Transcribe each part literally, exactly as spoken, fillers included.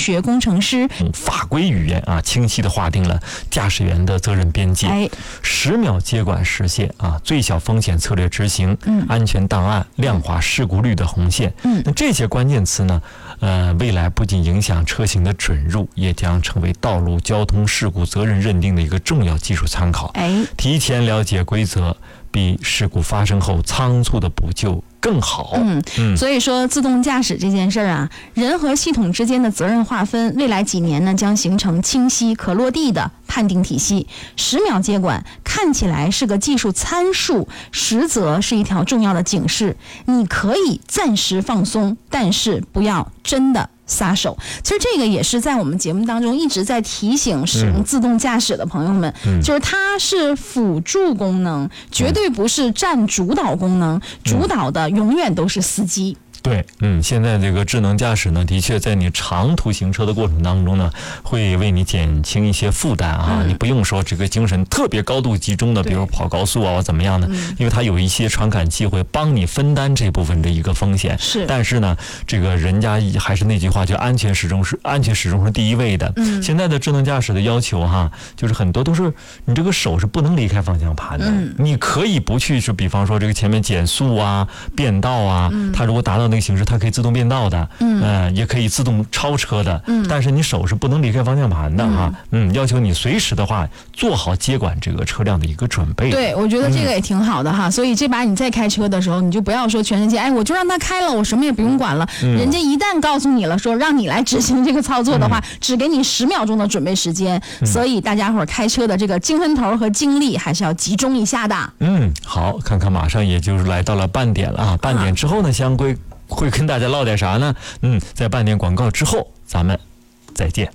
学工程师。 法规语言啊，清晰地划定了驾驶员的责任边界。 哎， 十秒接管实现啊，最小风险策略执行，嗯，安全档案量化事故率的红线。嗯，那这些关键词呢，呃，未来不仅影响车型的准入，也将成为道路交通事故责任认定的一个重要技术参考。 哎， 提前了解规则，比事故发生后仓促的补救更好。 嗯嗯，所以说自动驾驶这件事儿啊，人和系统之间的责任划分，未来几年呢将形成清晰可落地的判定体系。十秒接管看起来是个技术参数，实则是一条重要的警示。你可以暂时放松，但是不要真的撒手。其实这个也是在我们节目当中一直在提醒使用自动驾驶的朋友们，嗯、就是它是辅助功能，绝对不是占主导功能，嗯、主导的永远都是司机。 对，嗯，现在这个智能驾驶呢，的确在你长途行车的过程当中呢，会为你减轻一些负担啊。嗯、你不用说这个精神特别高度集中的，比如跑高速啊，怎么样的，嗯、因为它有一些传感器会帮你分担这部分的一个风险。 是， 但是呢，这个人家还是那句话，就安全始终是安全始终是第一位的。嗯，现在的智能驾驶的要求哈，就是很多都是你这个手是不能离开方向盘的。嗯，你可以不去，就比方说这个前面减速啊、变道啊，嗯、它如果达到那个形式，它可以自动变道的，嗯、呃，也可以自动超车的，嗯，但是你手是不能离开方向盘的哈，嗯，嗯要求你随时的话做好接管这个车辆的一个准备。 对，我觉得这个也挺好的哈，嗯、所以这把你在开车的时候，你就不要说全世界，哎，我就让他开了，我什么也不用管了。嗯、人家一旦告诉你了，说让你来执行这个操作的话，嗯、只给你十秒钟的准备时间，嗯、所以大家伙开车的这个精神头和精力还是要集中一下的。 嗯，好，看看马上也就是来到了半点了啊，半点之后呢，相规。会跟大家唠点啥呢？嗯，在半点广告之后，咱们再见。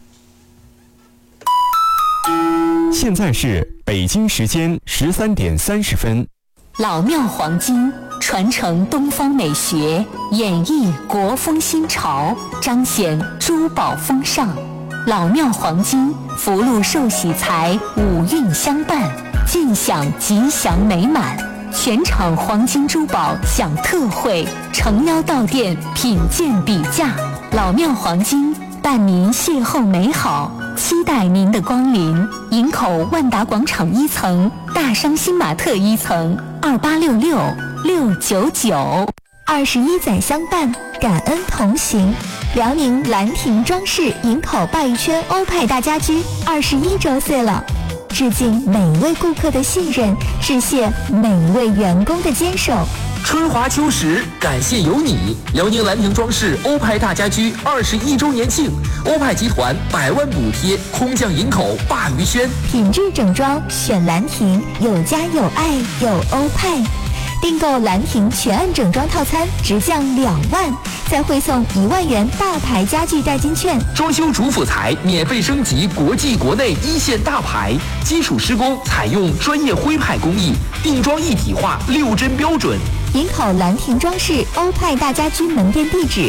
现在是北京时间十三点三十分。 老庙黄金传承东方美学，演绎国风新潮，彰显珠宝风尚。老庙黄金福禄寿喜财，五运相伴，尽享吉祥美满。全场黄金珠宝享特惠，诚邀到店品鉴比价。老庙黄金伴您邂逅美好，期待您的光临。营口万达广场一层，大商新玛特一层，二八六六六九九。二十一载相伴，感恩同行。辽宁兰亭装饰营口鲅鱼圈欧派大家居二十一周岁了。致敬每位顾客的信任，致谢每位员工的坚守。 春华秋实，感谢有你！辽宁兰亭装饰欧派大家居二十一周年庆，欧派集团百万补贴，空降营口鲅鱼轩， 品质整装选兰亭，有家有爱有欧派。订购兰亭全案整装套餐，直降两万，再汇送一万元大牌家具代金券。 装修主辅材免费升级国际国内一线大牌，基础施工采用专业徽派工艺，定装一体化，六针标准。 营口兰亭装饰欧派大家居门店地址